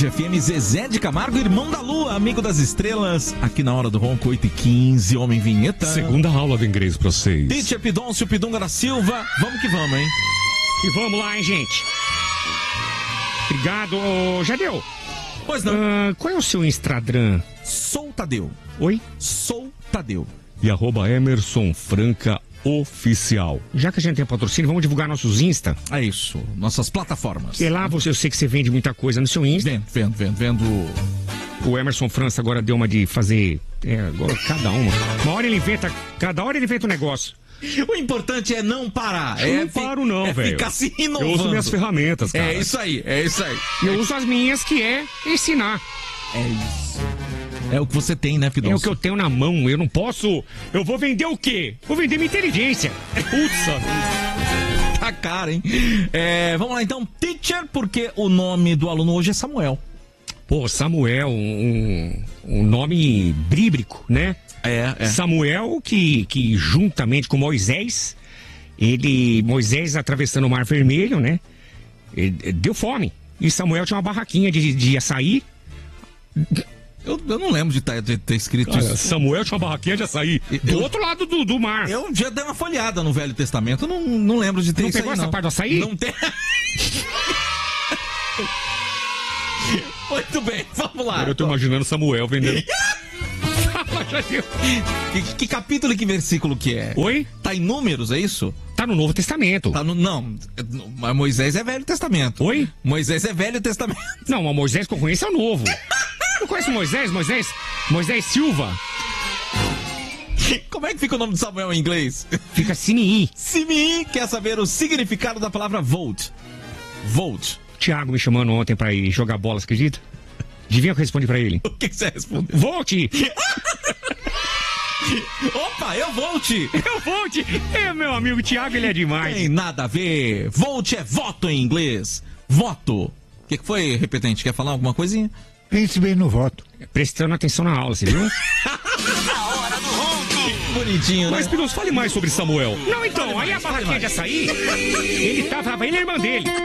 Tarde FM, Zezé de Camargo, irmão da Lua, amigo das estrelas, aqui na Hora do Ronco, 8h15, Homem Vinheta. Segunda aula de inglês pra vocês. Teacher Pidoncio Pidunga da Silva, vamos que vamos, hein? E vamos lá, hein, gente? Obrigado. Jadeu. Pois não. Qual é o seu Instagram? Sou Tadeu. Oi? Sou Tadeu. E @Emerson Franca Oficial. Já que a gente tem patrocínio, vamos divulgar nossos Insta. É isso, nossas plataformas. E lá eu sei que você vende muita coisa no seu Insta. Vendo. O Emerson França agora deu uma de fazer. Agora cada uma. Cada hora ele inventa um negócio. O importante é não parar. Eu não paro não, velho. Ficar se inovando. Eu uso minhas ferramentas, cara. É isso aí. Eu uso as minhas, que é ensinar. É isso. É o que você tem, né, Pidoncio? É o que eu tenho na mão, eu não posso... Eu vou vender o quê? Vou vender minha inteligência. Putz, tá caro, hein? Vamos lá, então. Teacher, porque o nome do aluno hoje é Samuel. Pô, Samuel, um nome bíblico, né? É. Samuel, que juntamente com Moisés, Moisés atravessando o Mar Vermelho, né? Deu fome. E Samuel tinha uma barraquinha de açaí. Eu não lembro de ter escrito Cara, isso. Samuel tinha uma barraquinha de açaí do outro lado do mar. Eu já dei uma folhada no Velho Testamento, eu não lembro de ter isso aí, não. Pegou essa parte do açaí? Não tem. Muito bem, vamos lá. Agora eu tô imaginando Samuel vendendo. Que capítulo e que versículo que é? Oi? Tá em Números, é isso? Tá no Novo Testamento. Não, mas Moisés é Velho Testamento. Oi? Moisés é Velho Testamento. Não, mas Moisés que eu conheço é o Novo. Não conhece Moisés? Moisés Silva. Como é que fica o nome de Samuel em inglês? Fica Simei. Simei quer saber o significado da palavra volt. Volt. Thiago me chamando ontem pra ir jogar bola, você acredita? Adivinha o que eu respondi pra ele? O que você respondeu? Volte! Opa, eu volte! Eu volte! Meu amigo Thiago, ele é demais. Tem nada a ver. Volt é voto em inglês. Voto. O que foi, repetente? Quer falar alguma coisinha? Pense bem no voto. Prestando atenção na aula, você viu? A Hora do Ronco. Bonitinho, né? Mas, Pidoncio, fale mais sobre Samuel. Não, então, aí a barraquinha de açaí, ele tava, ele e a irmã dele.